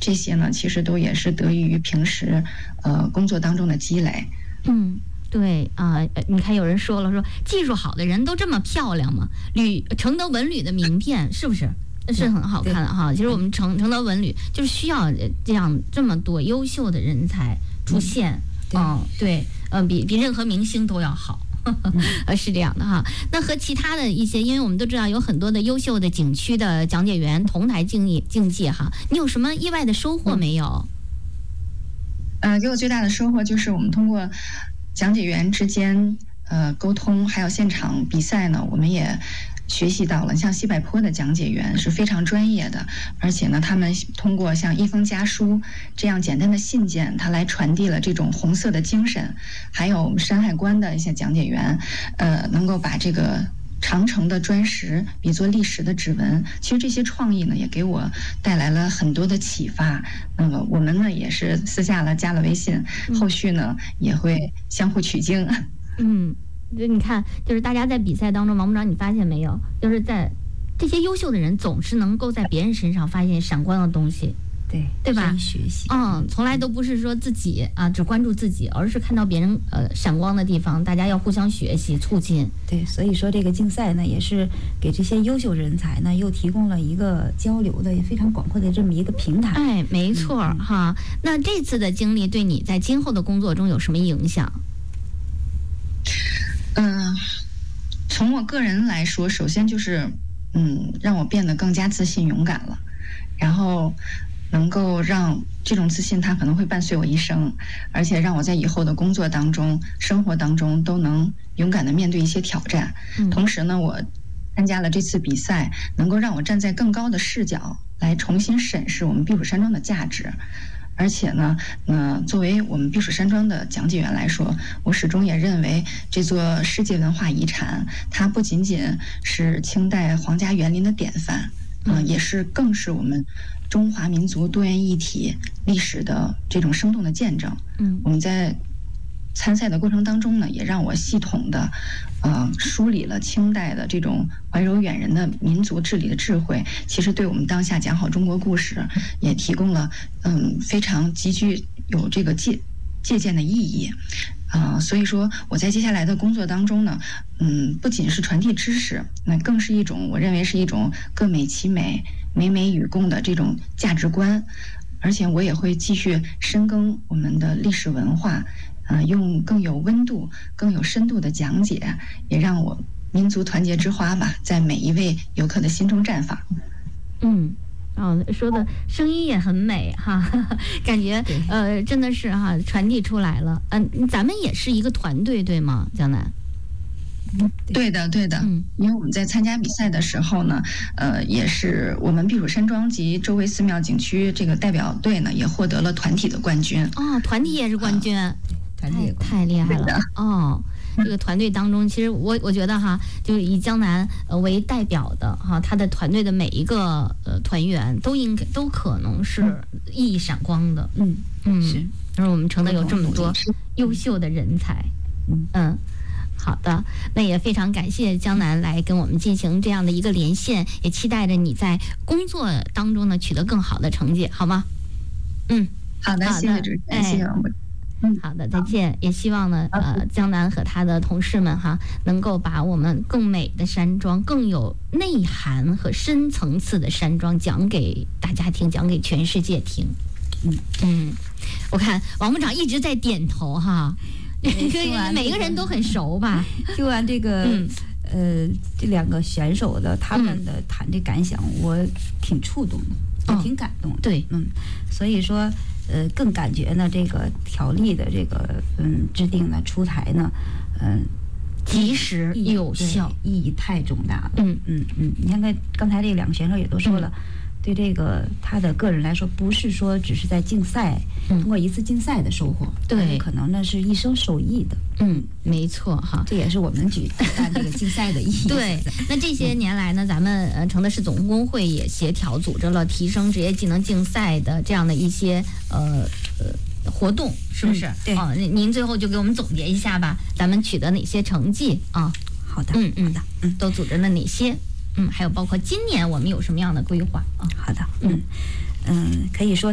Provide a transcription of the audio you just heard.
这些呢，其实都也是得益于平时工作当中的积累。 对你看有人说技术好的人都这么漂亮吗？承德文旅的名片是不是？是很好看的哈。其实我们承德文旅就是需要这么多优秀的人才出现。对，比任何明星都要好。是这样的哈。那和其他的一些，因为我们都知道有很多的优秀的景区的讲解员同台竞技哈，你有什么意外的收获没有？ 给我最大的收获就是我们通过讲解员之间沟通，还有现场比赛呢，我们也学习到了，像西柏坡的讲解员是非常专业的，而且呢，他们通过像一封家书这样简单的信件，它来传递了这种红色的精神。还有我们山海关的一些讲解员，能够把这个长城的砖石比作历史的指纹。其实这些创意呢，也给我带来了很多的启发。我们呢也是私下加了微信，后续呢也会相互取经。 就你看，就是大家在比赛当中，王部长，你发现没有？就是在这些优秀的人，总是能够在别人身上发现闪光的东西，对吧？ 学习， 从来都不是说自己只关注自己，而是看到别人闪光的地方，大家要互相学习，促进。 对，所以说这个竞赛呢，也是给这些优秀人才呢，又提供了一个交流的也非常广阔的这么一个平台。 没错哈。那这次的经历对你在今后的工作中有什么影响？ 从我个人来说，首先就是让我变得更加自信勇敢了，然后能够让这种自信它可能会伴随我一生，而且让我在以后的工作当中、生活当中都能勇敢地面对一些挑战。同时呢，我参加了这次比赛，能够让我站在更高的视角来重新审视我们避暑山庄的价值。而且呢，作为我们避暑山庄的讲解员来说，我始终也认为这座世界文化遗产，它不仅仅是清代皇家园林的典范，更是我们中华民族多元一体历史的这种生动的见证。我们在参赛的过程当中呢，也让我系统的梳理了清代的这种怀柔远人的民族治理的智慧，其实对我们当下讲好中国故事也提供了非常极具有这个借鉴的意义。所以说我在接下来的工作当中呢，不仅是传递知识，那更是我认为是一种各美其美，美美与共的这种价值观。而且我也会继续深耕我们的历史文化，用更有温度、更有深度的讲解，也让我民族团结之花吧，在每一位游客的心中绽放。 说的声音也很美哈，感觉真的是传递出来了。咱们也是一个团队，对吗，江南？ 对的，因为我们在参加比赛的时候呢，也是我们避暑山庄及周围寺庙景区这个代表队呢，也获得了团体的冠军。 团体也是冠军， 团体太厉害了。这个团队当中，其实我觉得就以江南为代表的他的团队的每一个团员都可能是熠熠闪光的。是，而我们承德有这么多优秀的人才。好的，那也非常感谢江南来跟我们进行这样的一个连线，也期待着你在工作当中呢取得更好的成绩，好吗？ 好的，谢谢主持人，谢谢王部长。 好的，再见。也希望呢，江南和他的同事们能够把我们更美的山庄、更有内涵和深层次的山庄讲给大家听，讲给全世界听。我看王部长一直在点头每个人都很熟吧？ 听完这个这两个选手的他们的谈这感想，我挺触动的，也挺感动的。 对， 所以说更感觉呢，这个条例的这个制定呢、出台呢， 及时有效， 意义太重大了。你看刚才这两个选手也都说了。对这个他的个人来说，不是说只是在竞赛，通过一次竞赛的收获， 对， 可能呢是一生受益的。 没错这也是我们举办这个竞赛的意义。 对，那这些年来呢，咱们承德市总工会也协调组织了提升职业技能竞赛的这样的一些活动，是不是？ 对。 您最后就给我们总结一下吧，咱们取得哪些成绩啊？ 好的， 都组织了哪些？还有包括今年我们有什么样的规划啊？ 好的，可以说。